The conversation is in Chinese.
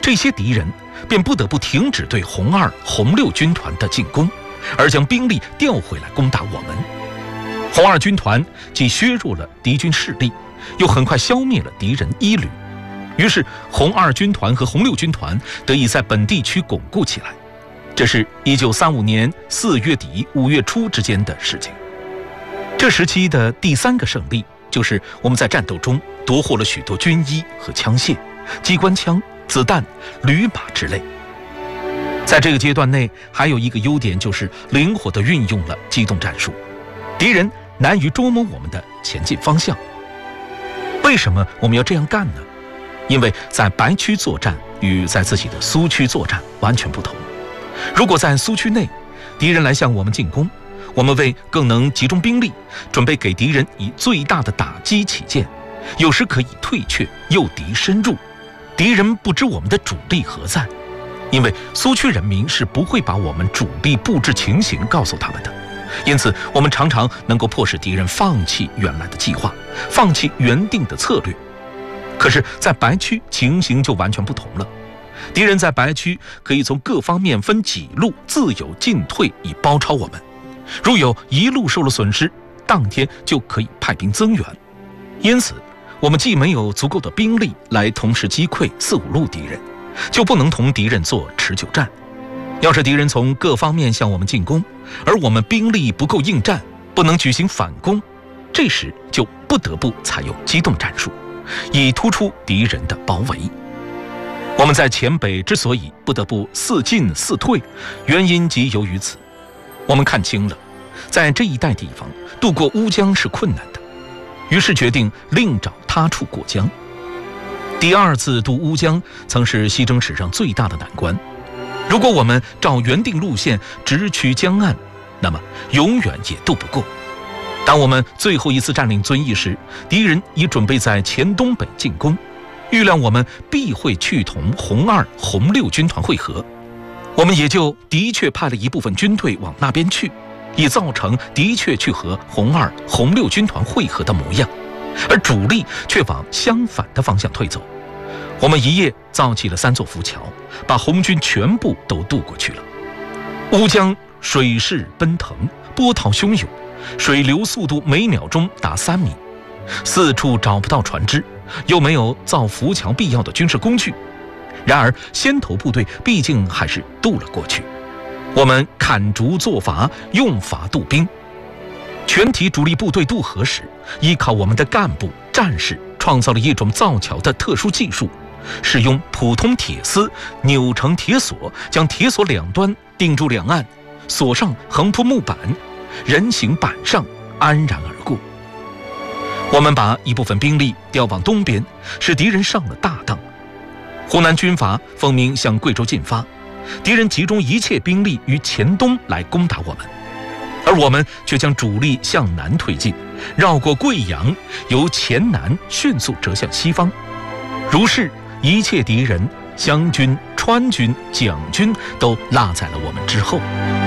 这些敌人便不得不停止对红二、红六军团的进攻，而将兵力调回来攻打我们。红二军团既削弱了敌军势力，又很快消灭了敌人一旅，于是红二军团和红六军团得以在本地区巩固起来。这是1935年4月底5月初之间的事情。这时期的第3个胜利，就是我们在战斗中夺获了许多军衣和枪械、机关枪、子弹、驴马之类。在这个阶段内，还有一个优点，就是灵活地运用了机动战术，敌人难于捉摸我们的前进方向。为什么我们要这样干呢？因为在白区作战与在自己的苏区作战完全不同。如果在苏区内，敌人来向我们进攻，我们为更能集中兵力，准备给敌人以最大的打击起见，有时可以退却，诱敌深入，敌人不知我们的主力何在。因为苏区人民是不会把我们主力布置情形告诉他们的，因此我们常常能够迫使敌人放弃原来的计划，放弃原定的策略。可是在白区情形就完全不同了，敌人在白区可以从各方面分几路自由进退，以包抄我们。如有一路受了损失，当天就可以派兵增援。因此我们既没有足够的兵力来同时击溃4、5路敌人，就不能同敌人做持久战。要是敌人从各方面向我们进攻，而我们兵力不够应战，不能举行反攻，这时就不得不采用机动战术，以突出敌人的包围。我们在黔北之所以不得不4进4退，原因即由于此。我们看清了，在这一带地方渡过乌江是困难的，于是决定另找他处过江。第2次渡乌江曾是西征史上最大的难关。如果我们照原定路线直趋江岸，那么永远也渡不过。当我们最后一次占领遵义时，敌人已准备在黔东北进攻，预料我们必会去同红二、红六军团会合，我们也就的确派了一部分军队往那边去，以造成的确去和红二、红六军团会合的模样，而主力却往相反的方向退走。我们一夜造起了3座浮桥，把红军全部都渡过去了。乌江水势奔腾，波涛汹涌，水流速度每秒钟达3米，四处找不到船只，又没有造浮桥必要的军事工具。然而先头部队毕竟还是渡了过去。我们砍竹做筏，用筏渡兵。全体主力部队渡河时，依靠我们的干部战士创造了一种造桥的特殊技术，使用普通铁丝扭成铁索，将铁索两端钉住两岸，索上横铺木板，人行板上安然而过。我们把一部分兵力调往东边，使敌人上了大当。湖南军阀奉命向贵州进发，敌人集中一切兵力于黔东来攻打我们，而我们却将主力向南推进，绕过贵阳，由黔南迅速折向西方。如是，一切敌人湘军、川军、蒋军都落在了我们之后。